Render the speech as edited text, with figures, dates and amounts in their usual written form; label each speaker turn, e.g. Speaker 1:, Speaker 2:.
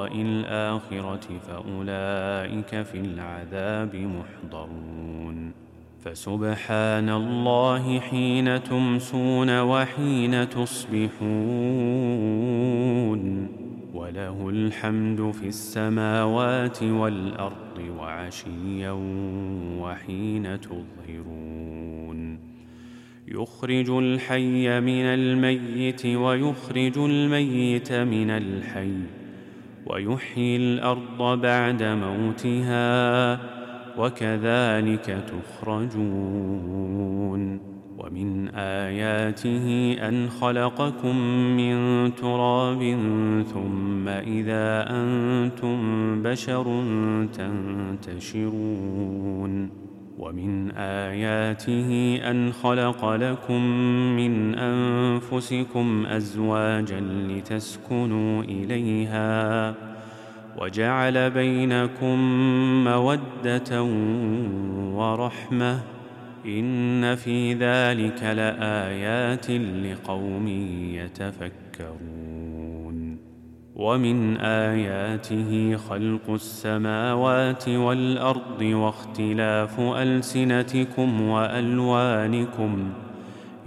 Speaker 1: لقاء الآخرة فأولئك في العذاب محضرون. فسبحان الله حين تمسون وحين تصبحون، وله الحمد في السماوات والأرض وعشيا وحين تظهرون. يخرج الحي من الميت ويخرج الميت من الحي، ويحيي الأرض بعد موتها، وكذلك تخرجون. ومن آياته أن خلقكم من تراب ثم إذا أنتم بشر تنتشرون. ومن آياته أن خلق لكم من أنفسكم أزواجا لتسكنوا إليها، وجعل بينكم مودة ورحمة، إن في ذلك لآيات لقوم يتفكرون. ومن آياته خلق السماوات والأرض واختلاف ألسنتكم وألوانكم،